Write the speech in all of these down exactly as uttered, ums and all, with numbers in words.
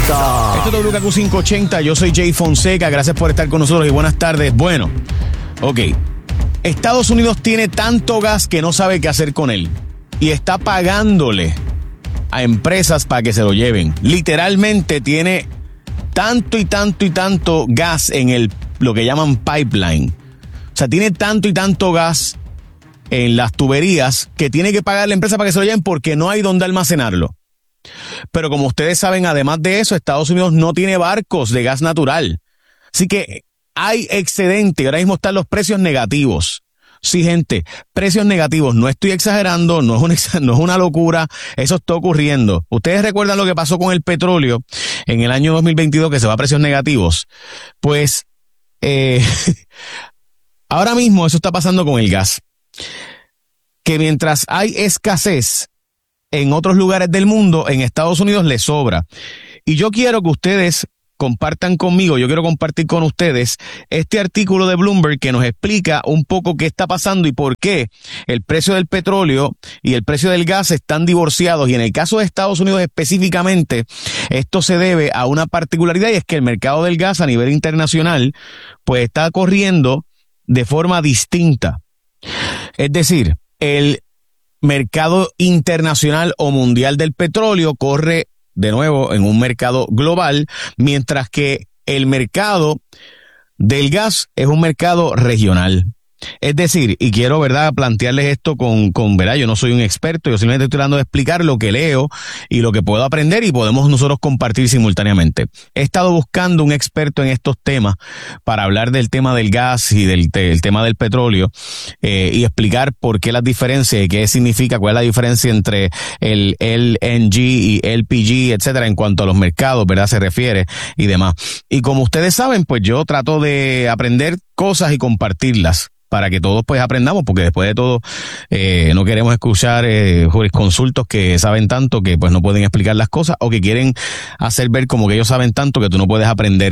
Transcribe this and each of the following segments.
Fonseca. Esto es W K Q quinientos ochenta, yo soy Jay Fonseca, gracias por estar con nosotros y buenas tardes. Bueno, ok, Estados Unidos tiene tanto gas que no sabe qué hacer con él y está pagándole a empresas para que se lo lleven. Literalmente tiene tanto y tanto y tanto gas en el lo que llaman pipeline. O sea, tiene tanto y tanto gas en las tuberías que tiene que pagar la empresa para que se lo lleven porque no hay donde almacenarlo. Pero como ustedes saben, además de eso, Estados Unidos no tiene barcos de gas natural. Así que hay excedente y ahora mismo están los precios negativos. Sí, gente, precios negativos. No estoy exagerando, no es una, no es una locura. Eso está ocurriendo. Ustedes recuerdan lo que pasó con el petróleo en el año dos mil veintidós, que se va a precios negativos. Pues, eh, ahora mismo eso está pasando con el gas. Que mientras hay escasez en otros lugares del mundo, en Estados Unidos le sobra. Y yo quiero que ustedes compartan conmigo, yo quiero compartir con ustedes este artículo de Bloomberg que nos explica un poco qué está pasando y por qué el precio del petróleo y el precio del gas están divorciados. Y en el caso de Estados Unidos específicamente, esto se debe a una particularidad y es que el mercado del gas a nivel internacional pues está corriendo de forma distinta. Es decir, el mercado internacional o mundial del petróleo corre de nuevo en un mercado global, mientras que el mercado del gas es un mercado regional. Es decir, y quiero, ¿verdad?, plantearles esto con, con, ¿verdad? Yo no soy un experto, yo simplemente estoy tratando de explicar lo que leo y lo que puedo aprender y podemos nosotros compartir simultáneamente. He estado buscando un experto en estos temas para hablar del tema del gas y del, del tema del petróleo eh, y explicar por qué las diferencias y qué significa, cuál es la diferencia entre el L N G y L P G, etcétera, en cuanto a los mercados, ¿verdad?, se refiere y demás. Y como ustedes saben, pues yo trato de aprender cosas y compartirlas para que todos pues aprendamos, porque después de todo eh, no queremos escuchar eh, jurisconsultos que saben tanto que pues no pueden explicar las cosas o que quieren hacer ver como que ellos saben tanto que tú no puedes aprender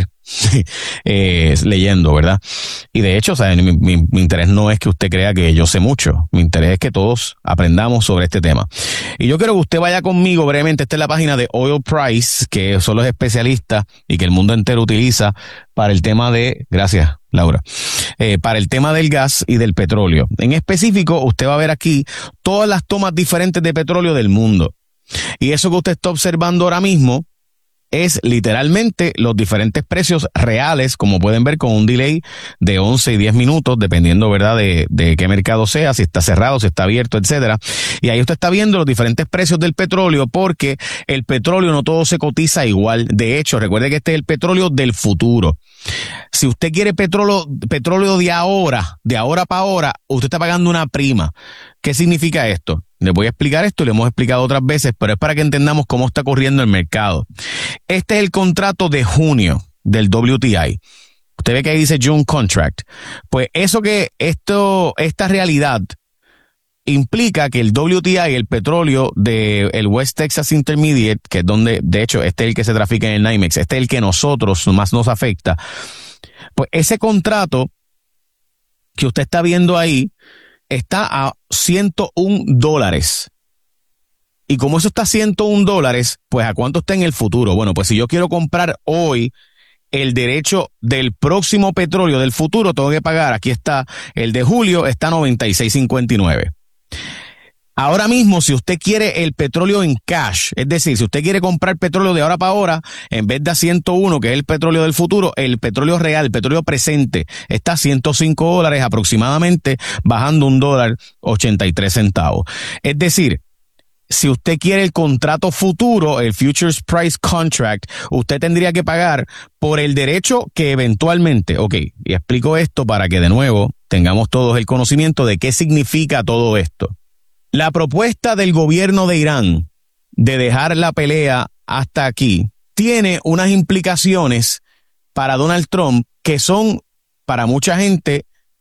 eh, leyendo, ¿verdad? Y de hecho, o sea, mi, mi, mi interés no es que usted crea que yo sé mucho, mi interés es que todos aprendamos sobre este tema. Y yo quiero que usted vaya conmigo brevemente, esta es la página de Oil Price, que son los especialistas y que el mundo entero utiliza para el tema de, gracias Laura, eh, para el tema del gas y del petróleo. En específico, usted va a ver aquí todas las tomas diferentes de petróleo del mundo. Y eso que usted está observando ahora mismo es literalmente los diferentes precios reales, como pueden ver, con un delay de once y diez minutos, dependiendo, ¿verdad?, de, de qué mercado sea, si está cerrado, si está abierto, etcétera. Y ahí usted está viendo los diferentes precios del petróleo, porque el petróleo no todo se cotiza igual. De hecho, recuerde que este es el petróleo del futuro. Si usted quiere petróleo, petróleo de ahora, de ahora para ahora, usted está pagando una prima. ¿Qué significa esto? Les voy a explicar esto, lo hemos explicado otras veces, pero es para que entendamos cómo está corriendo el mercado. Este es el contrato de junio del W T I. Usted ve que ahí dice June Contract. Pues eso que esto, esta realidad implica que el W T I, el petróleo de el West Texas Intermediate, que es donde, de hecho, este es el que se trafica en el NYMEX, este es el que nosotros más nos afecta. Pues ese contrato que usted está viendo ahí está a ciento un dólares. Y como eso está a ciento un dólares, pues ¿a cuánto está en el futuro? Bueno, pues si yo quiero comprar hoy el derecho del próximo petróleo del futuro, tengo que pagar, aquí está, el de julio está a noventa y seis cincuenta y nueve. Ahora mismo, si usted quiere el petróleo en cash, es decir, si usted quiere comprar petróleo de ahora para ahora, en vez de a ciento uno, que es el petróleo del futuro, el petróleo real, el petróleo presente, está a ciento cinco dólares aproximadamente, bajando un dólar ochenta y tres centavos. Es decir, si usted quiere el contrato futuro, el Futures Price Contract, usted tendría que pagar por el derecho que eventualmente, ok, y explico esto para que de nuevo tengamos todos el conocimiento de qué significa todo esto. La propuesta del gobierno de Irán de dejar la pelea hasta aquí tiene unas implicaciones para Donald Trump que son para mucha gente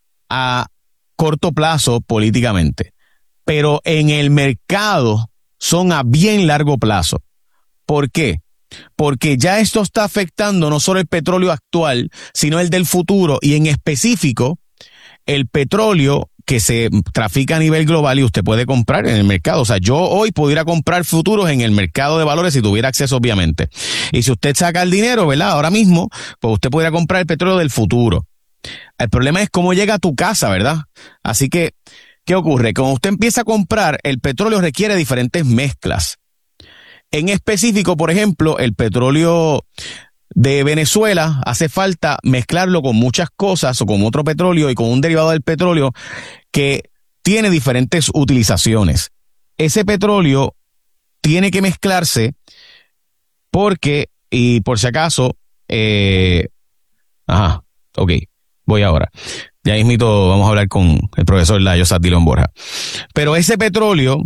a corto plazo políticamente, pero en el mercado son a bien largo plazo. ¿Por qué? Porque ya esto está afectando no solo el petróleo actual, sino el del futuro y en específico el petróleo que se trafica a nivel global y usted puede comprar en el mercado. O sea, yo hoy pudiera comprar futuros en el mercado de valores si tuviera acceso, obviamente. Y si usted saca el dinero, ¿verdad? Ahora mismo, pues usted pudiera comprar el petróleo del futuro. El problema es cómo llega a tu casa, ¿verdad? Así que, ¿qué ocurre? Cuando usted empieza a comprar, el petróleo requiere diferentes mezclas. En específico, por ejemplo, el petróleo de Venezuela hace falta mezclarlo con muchas cosas o con otro petróleo y con un derivado del petróleo que tiene diferentes utilizaciones. Ese petróleo tiene que mezclarse porque, y por si acaso, eh, ajá, ok, voy ahora. Ya mismito vamos a hablar con el profesor Layo Satilón Borja. Pero ese petróleo,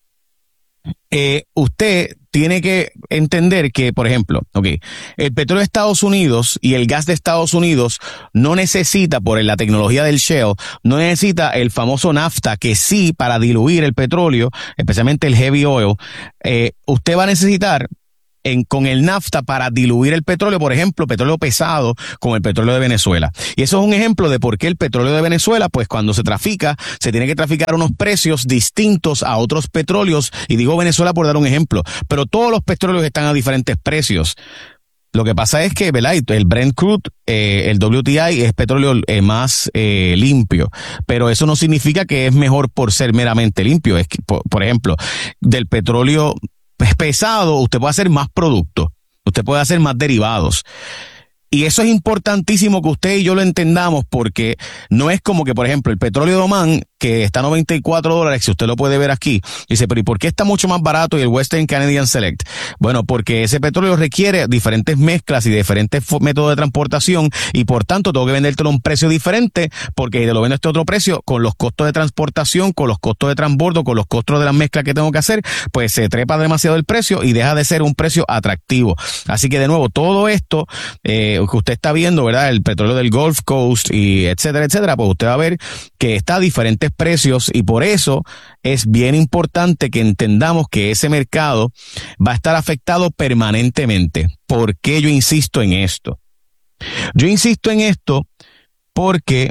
eh, usted tiene que entender que, por ejemplo, okay, el petróleo de Estados Unidos y el gas de Estados Unidos no necesita, por la tecnología del shale, no necesita el famoso nafta, que sí, para diluir el petróleo, especialmente el heavy oil, eh, usted va a necesitar En, con el nafta para diluir el petróleo, por ejemplo, petróleo pesado con el petróleo de Venezuela. Y eso es un ejemplo de por qué el petróleo de Venezuela, pues cuando se trafica, se tiene que traficar a unos precios distintos a otros petróleos. Y digo Venezuela por dar un ejemplo, pero todos los petróleos están a diferentes precios. Lo que pasa es que, ¿verdad? El Brent Crude, eh, el W T I es petróleo eh, más eh, limpio, pero eso no significa que es mejor por ser meramente limpio. Es que, por, por ejemplo, del petróleo pesado, usted puede hacer más productos, usted puede hacer más derivados. Y eso es importantísimo que usted y yo lo entendamos, porque no es como que, por ejemplo, el petróleo de Oman, que está a noventa y cuatro dólares, si usted lo puede ver aquí, dice, pero ¿y por qué está mucho más barato y el Western Canadian Select? Bueno, porque ese petróleo requiere diferentes mezclas y diferentes métodos de transportación, y por tanto tengo que vendértelo a un precio diferente, porque te lo vendo a este otro precio, con los costos de transportación, con los costos de transbordo, con los costos de las mezclas que tengo que hacer, pues se trepa demasiado el precio y deja de ser un precio atractivo. Así que, de nuevo, todo esto, eh, que usted está viendo, ¿verdad? El petróleo del Gulf Coast y etcétera, etcétera, pues usted va a ver que está a diferentes precios, y por eso es bien importante que entendamos que ese mercado va a estar afectado permanentemente. ¿Por qué yo insisto en esto? Yo insisto en esto porque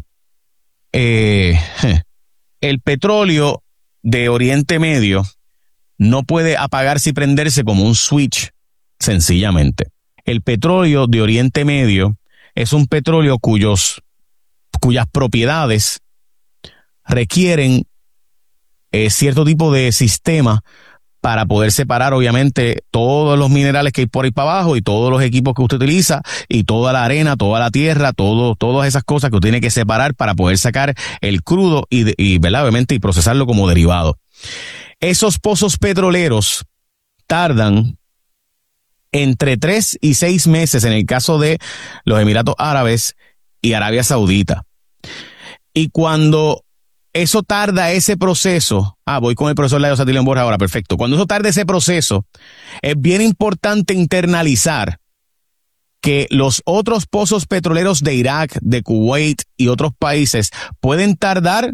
eh, el petróleo de Oriente Medio no puede apagarse y prenderse como un switch, sencillamente. El petróleo de Oriente Medio es un petróleo cuyos, cuyas propiedades requieren eh, cierto tipo de sistema para poder separar, obviamente, todos los minerales que hay por ahí para abajo y todos los equipos que usted utiliza y toda la arena, toda la tierra, todo, todas esas cosas que usted tiene que separar para poder sacar el crudo y, y ¿verdad? Obviamente, y procesarlo como derivado. Esos pozos petroleros tardan entre tres y seis meses en el caso de los Emiratos Árabes y Arabia Saudita. Y cuando eso tarda ese proceso, ah, voy con el profesor Layo Satilón Borja ahora, perfecto. Cuando eso tarda ese proceso, es bien importante internalizar que los otros pozos petroleros de Irak, de Kuwait y otros países pueden tardar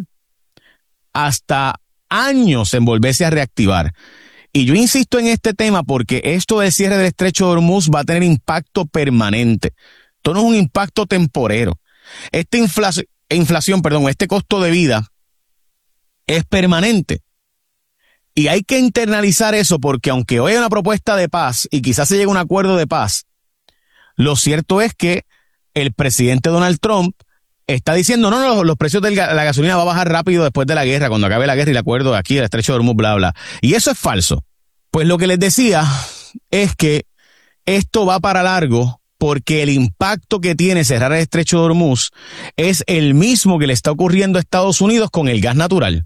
hasta años en volverse a reactivar. Y yo insisto en este tema porque esto del cierre del estrecho de Hormuz va a tener impacto permanente. Esto no es un impacto temporero. Esta inflación, inflación, perdón, este costo de vida es permanente. Y hay que internalizar eso, porque aunque hoy hay una propuesta de paz y quizás se llegue a un acuerdo de paz, lo cierto es que el presidente Donald Trump está diciendo, no, no, los precios de la gasolina va a bajar rápido después de la guerra, cuando acabe la guerra y el acuerdo de aquí, el estrecho de Hormuz, bla, bla. Y eso es falso. Pues lo que les decía es que esto va para largo, porque el impacto que tiene cerrar el estrecho de Hormuz es el mismo que le está ocurriendo a Estados Unidos con el gas natural.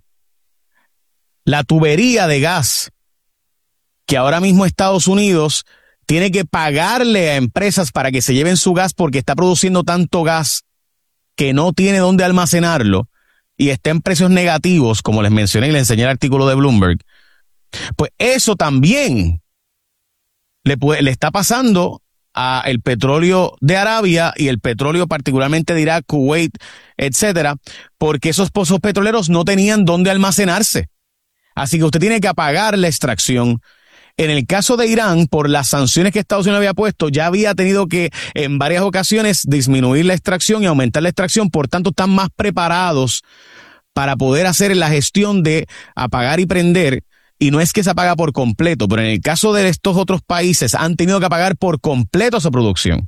La tubería de gas que ahora mismo Estados Unidos tiene que pagarle a empresas para que se lleven su gas porque está produciendo tanto gas que no tiene dónde almacenarlo y está en precios negativos, como les mencioné y les enseñé el artículo de Bloomberg, pues eso también le, puede, le está pasando a el petróleo de Arabia y el petróleo particularmente de Irak, Kuwait, etcétera, porque esos pozos petroleros no tenían dónde almacenarse. Así que usted tiene que apagar la extracción. En el caso de Irán, por las sanciones que Estados Unidos había puesto, ya había tenido que en varias ocasiones disminuir la extracción y aumentar la extracción, por tanto están más preparados para poder hacer la gestión de apagar y prender. Y no es que se apaga por completo, pero en el caso de estos otros países han tenido que apagar por completo su producción.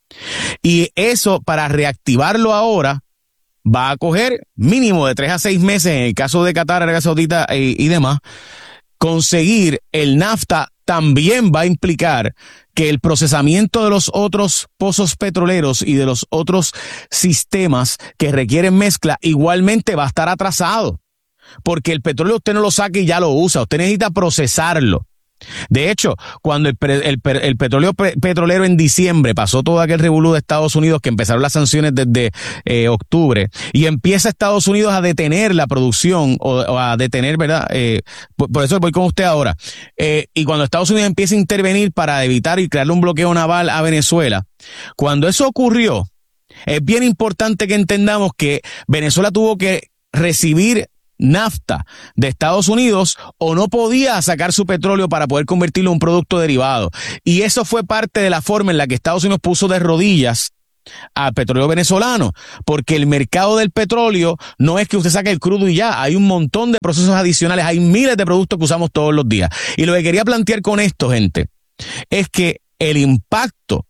Y eso, para reactivarlo ahora, va a coger mínimo de tres a seis meses, en el caso de Qatar, Arabia Saudita y, y demás. Conseguir el nafta también va a implicar que el procesamiento de los otros pozos petroleros y de los otros sistemas que requieren mezcla igualmente va a estar atrasado. Porque el petróleo usted no lo saca y ya lo usa, usted necesita procesarlo. De hecho, cuando el, el, el petróleo pe, petrolero en diciembre pasó todo aquel revolú de Estados Unidos, que empezaron las sanciones desde eh, octubre, y empieza Estados Unidos a detener la producción, o, o a detener, ¿verdad? Eh, por, por eso voy con usted ahora. Eh, y cuando Estados Unidos empieza a intervenir para evitar y crearle un bloqueo naval a Venezuela, cuando eso ocurrió, es bien importante que entendamos que Venezuela tuvo que recibir nafta de Estados Unidos o no podía sacar su petróleo para poder convertirlo en un producto derivado. Y eso fue parte de la forma en la que Estados Unidos puso de rodillas al petróleo venezolano, porque el mercado del petróleo no es que usted saque el crudo y ya, hay un montón de procesos adicionales, hay miles de productos que usamos todos los días. Y lo que quería plantear con esto, gente, es que el impacto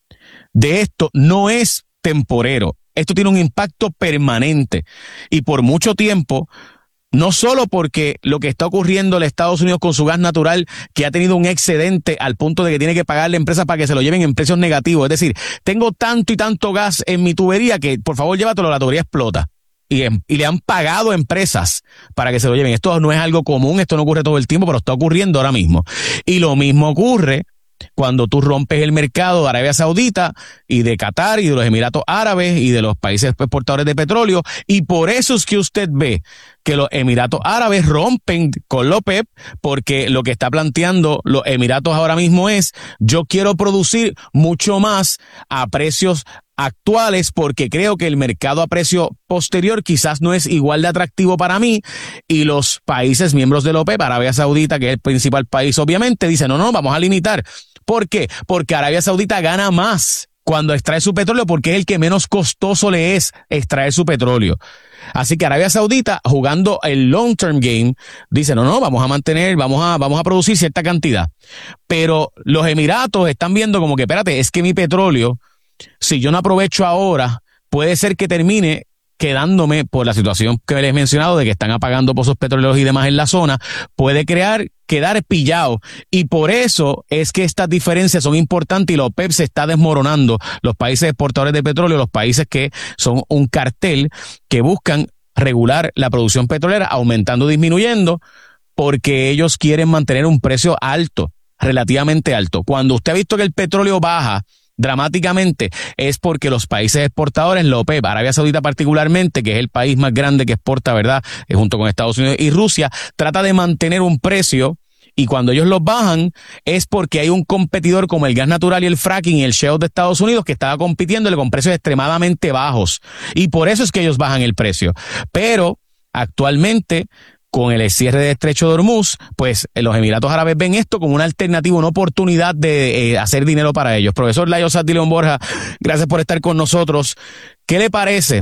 de esto no es temporero, esto tiene un impacto permanente y por mucho tiempo. No solo porque lo que está ocurriendo en Estados Unidos con su gas natural, que ha tenido un excedente al punto de que tiene que pagarle a empresas para que se lo lleven en precios negativos. Es decir, tengo tanto y tanto gas en mi tubería que por favor llévatelo, la tubería explota. Y, y le han pagado a empresas para que se lo lleven. Esto no es algo común, esto no ocurre todo el tiempo, pero está ocurriendo ahora mismo. Y lo mismo ocurre cuando tú rompes el mercado de Arabia Saudita y de Qatar y de los Emiratos Árabes y de los países exportadores de petróleo, y por eso es que usted ve que los Emiratos Árabes rompen con la OPEP, porque lo que está planteando los Emiratos ahora mismo es: yo quiero producir mucho más a precios actuales porque creo que el mercado a precio posterior quizás no es igual de atractivo para mí, y los países miembros de la OPEP, Arabia Saudita, que es el principal país obviamente, dicen no, no, vamos a limitar. ¿Por qué? Porque Arabia Saudita gana más cuando extrae su petróleo, porque es el que menos costoso le es extraer su petróleo. Así que Arabia Saudita, jugando el long term game, dice no, no, vamos a mantener, vamos a, vamos a producir cierta cantidad. Pero los Emiratos están viendo como que, espérate, es que mi petróleo, si yo no aprovecho ahora, puede ser que termine quedándome, por la situación que les he mencionado de que están apagando pozos petroleros y demás en la zona, puede crear, quedar pillado. Y por eso es que estas diferencias son importantes y la OPEP se está desmoronando. Los países exportadores de petróleo, los países que son un cartel que buscan regular la producción petrolera, aumentando, disminuyendo, porque ellos quieren mantener un precio alto, relativamente alto. Cuando usted ha visto que el petróleo baja dramáticamente, es porque los países exportadores, la OPEP, Arabia Saudita particularmente, que es el país más grande que exporta, ¿verdad?, eh, junto con Estados Unidos y Rusia, trata de mantener un precio, y cuando ellos los bajan es porque hay un competidor como el gas natural y el fracking y el shale de Estados Unidos que estaba compitiéndole con precios extremadamente bajos, y por eso es que ellos bajan el precio. Pero actualmente, con el cierre del Estrecho de Hormuz, pues los Emiratos Árabes ven esto como una alternativa, una oportunidad de eh, hacer dinero para ellos. Profesor Layo Sati León Borja, gracias por estar con nosotros. ¿Qué le parece?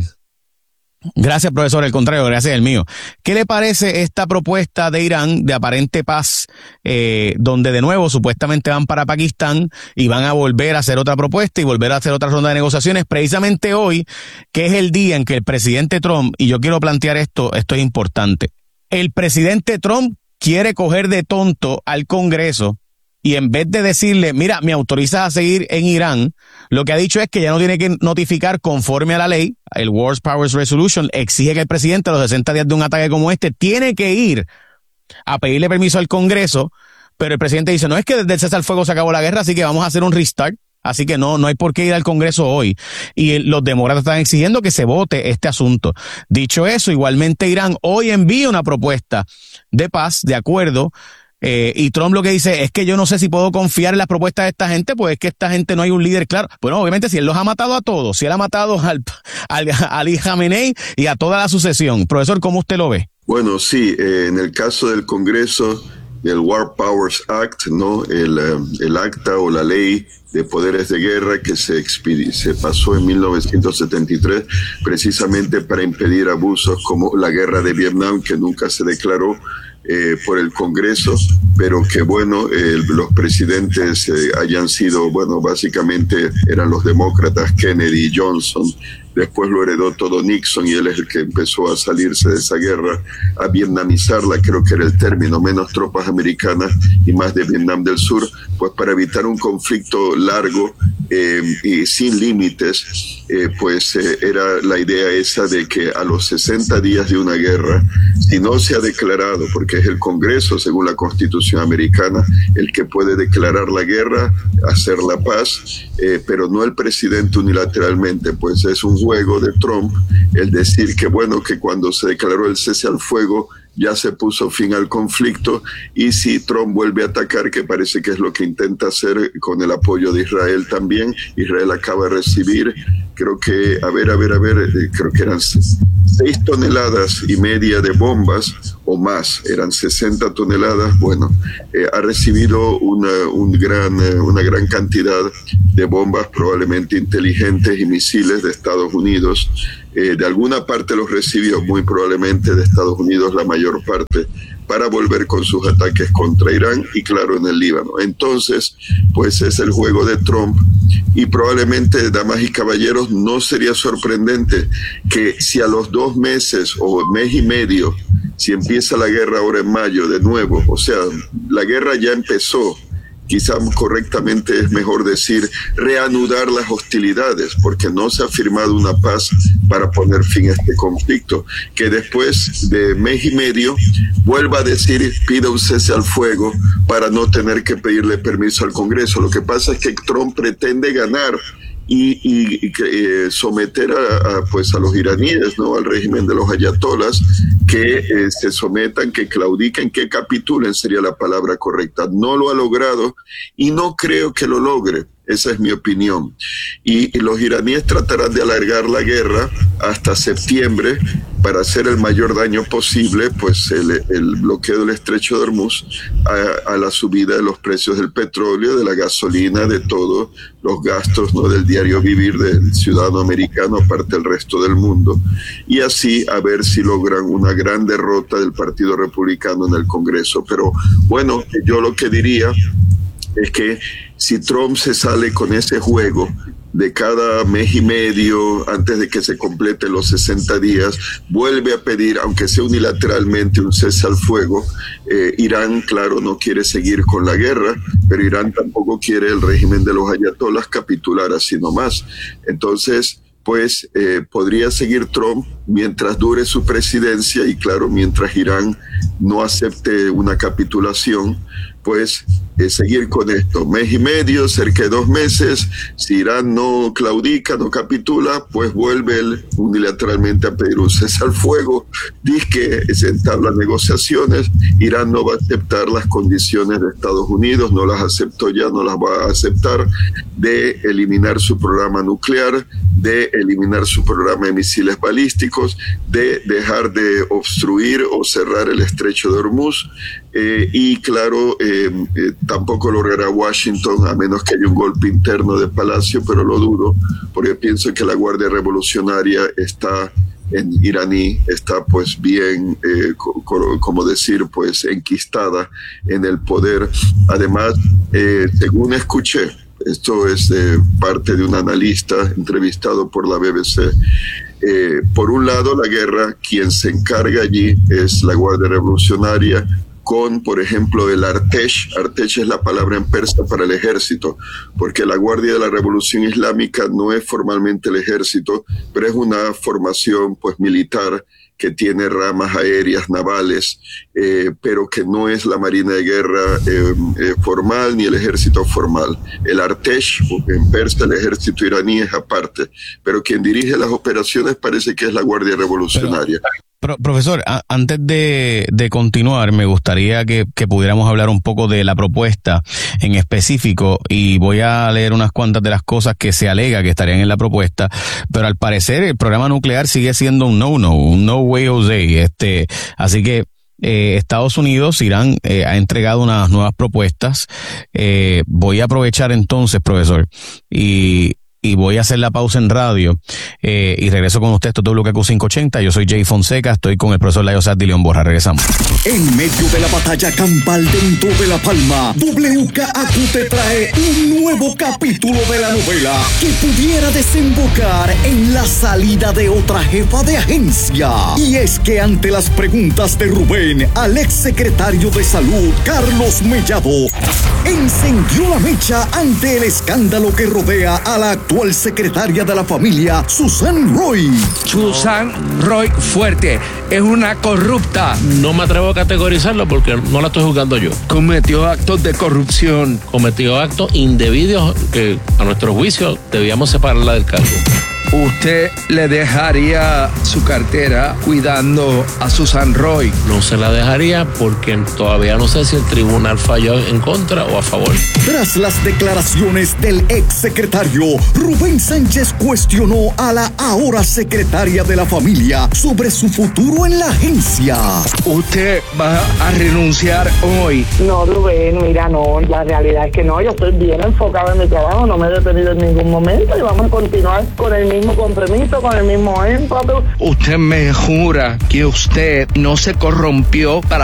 Gracias, profesor, el contrario, gracias el mío. ¿Qué le parece esta propuesta de Irán de aparente paz, eh, donde de nuevo supuestamente van para Pakistán y van a volver a hacer otra propuesta y volver a hacer otra ronda de negociaciones, precisamente hoy, que es el día en que el presidente Trump, y yo quiero plantear esto, esto es importante, el presidente Trump quiere coger de tonto al Congreso y en vez de decirle, mira, me autorizas a seguir en Irán, lo que ha dicho es que ya no tiene que notificar conforme a la ley. El War Powers Resolution exige que el presidente a los sesenta días de un ataque como este tiene que ir a pedirle permiso al Congreso, pero el presidente dice, no, es que desde el cese al fuego se acabó la guerra, así que vamos a hacer un restart. Así que no, no hay por qué ir al Congreso hoy. Y el, los demócratas están exigiendo que se vote este asunto. Dicho eso, igualmente Irán hoy envía una propuesta de paz, de acuerdo, eh, y Trump lo que dice es que yo no sé si puedo confiar en las propuestas de esta gente, pues es que esta gente no hay un líder claro. Bueno, obviamente si él los ha matado a todos, si él ha matado al, al, a Ali Khamenei y a toda la sucesión. Profesor, ¿cómo usted lo ve? Bueno, sí, eh, en el caso del Congreso, el War Powers Act, ¿no? El, el acta o la ley de poderes de guerra que se, expidi- se pasó en mil novecientos setenta y tres precisamente para impedir abusos como la guerra de Vietnam, que nunca se declaró eh, por el Congreso, pero que bueno, eh, los presidentes eh, hayan sido, bueno, básicamente eran los demócratas Kennedy y Johnson. Después lo heredó todo Nixon y él es el que empezó a salirse de esa guerra, a vietnamizarla, creo que era el término, menos tropas americanas y más de Vietnam del Sur, pues para evitar un conflicto largo eh, y sin límites, eh, pues eh, era la idea esa de que a los sesenta días de una guerra, si no se ha declarado, porque es el Congreso, según la Constitución americana, el que puede declarar la guerra, hacer la paz, eh, pero no el presidente unilateralmente, pues es un juego de Trump el decir que bueno, que cuando se declaró el cese al fuego ya se puso fin al conflicto, y si Trump vuelve a atacar, que parece que es lo que intenta hacer con el apoyo de Israel también, Israel acaba de recibir, creo que, a ver, a ver, a ver, creo que eran seis toneladas y media de bombas o más, eran sesenta toneladas, bueno, eh, ha recibido una, un gran, eh, una gran cantidad de bombas probablemente inteligentes y misiles de Estados Unidos. Eh, de alguna parte los recibió, muy probablemente de Estados Unidos la mayor parte, para volver con sus ataques contra Irán y claro en el Líbano. Entonces, pues es el juego de Trump, y probablemente, damas y caballeros, no sería sorprendente que si a los dos meses o mes y medio, si empieza la guerra ahora en mayo de nuevo, o sea, la guerra ya empezó, quizá correctamente es mejor decir reanudar las hostilidades, porque no se ha firmado una paz para poner fin a este conflicto, que después de mes y medio vuelva a decir pida un cese al fuego para no tener que pedirle permiso al Congreso. Lo que pasa es que Trump pretende ganar y, y, y eh, someter a, a, pues a los iraníes, ¿no?, al régimen de los ayatolas, que eh, se sometan, que claudiquen, que capitulen, sería la palabra correcta. No lo ha logrado y no creo que lo logre. Esa es mi opinión. Y, y los iraníes tratarán de alargar la guerra hasta septiembre para hacer el mayor daño posible, pues el, el bloqueo del estrecho de Hormuz, a, a la subida de los precios del petróleo, de la gasolina, de todos los gastos, ¿no?, del diario vivir del ciudadano americano, aparte del resto del mundo. Y así a ver si logran una gran derrota del Partido Republicano en el Congreso. Pero bueno, yo lo que diría es que si Trump se sale con ese juego de cada mes y medio, antes de que se completen los sesenta días, vuelve a pedir, aunque sea unilateralmente, un cese al fuego. Eh, Irán, claro, no quiere seguir con la guerra, pero Irán tampoco quiere el régimen de los ayatolas capitular así nomás. Entonces, pues eh, podría seguir Trump mientras dure su presidencia, y claro, mientras Irán no acepte una capitulación, pues eh, seguir con esto, mes y medio, cerca de dos meses. Si Irán no claudica, no capitula, pues vuelve él unilateralmente a pedir un cese al fuego, dice que se entablan negociaciones. Irán no va a aceptar las condiciones de Estados Unidos, no las aceptó ya, no las va a aceptar, de eliminar su programa nuclear, de eliminar su programa de misiles balísticos, de dejar de obstruir o cerrar el estrecho de Hormuz, eh, y claro, eh, eh, tampoco logrará Washington, a menos que haya un golpe interno de Palacio, pero lo dudo, porque pienso que la Guardia Revolucionaria está en iraní, está pues bien, eh, co- co- como decir, pues enquistada en el poder. Además, eh, según escuché, esto es eh, parte de un analista entrevistado por la B B C, eh, por un lado la guerra, quien se encarga allí es la Guardia Revolucionaria, con, por ejemplo, el Artesh. Artesh es la palabra en persa para el ejército, porque la Guardia de la Revolución Islámica no es formalmente el ejército, pero es una formación pues militar que tiene ramas aéreas, navales, eh, pero que no es la Marina de Guerra eh, eh, formal ni el ejército formal. El Artesh, en persa, el ejército iraní, es aparte, pero quien dirige las operaciones parece que es la Guardia Revolucionaria. Pero, Pro, profesor, a, antes de, de continuar, me gustaría que, que pudiéramos hablar un poco de la propuesta en específico, y voy a leer unas cuantas de las cosas que se alega que estarían en la propuesta, pero al parecer el programa nuclear sigue siendo un no-no, un no way Jose, este, así que eh, Estados Unidos, Irán, eh, ha entregado unas nuevas propuestas. Eh, voy a aprovechar entonces, profesor, y... Y voy a hacer la pausa en radio eh, y regreso con usted. Esto es W K Q quinientos ochenta. Yo soy Jay Fonseca. Estoy con el profesor Layo Sat y León Borja. Regresamos. En medio de la batalla campal dentro de La Palma, W K A Q te trae un nuevo capítulo de la novela que pudiera desembocar en la salida de otra jefa de agencia. Y es que ante las preguntas de Rubén al ex secretario de Salud, Carlos Mellado, encendió la mecha ante el escándalo que rodea a la actual secretaria de la familia, Susan Roy. Susan Roy Fuerte es una corrupta. No me atrevo a categorizarlo porque no la estoy juzgando yo. Cometió actos de corrupción. Cometió actos indebidos que a nuestro juicio debíamos separarla del cargo. ¿Usted le dejaría su cartera cuidando a Susan Roy? No se la dejaría porque todavía no sé si el tribunal falló en contra o a favor. Tras las declaraciones del ex secretario, Rubén Sánchez cuestionó a la ahora secretaria de la familia sobre su futuro en la agencia. ¿Usted va a renunciar hoy? No, Rubén, mira, no, la realidad es que no, yo estoy bien enfocado en mi trabajo, no me he detenido en ningún momento y vamos a continuar con el mismo compromiso, con el mismo énfasis. ¿Usted me jura que usted no se corrompió para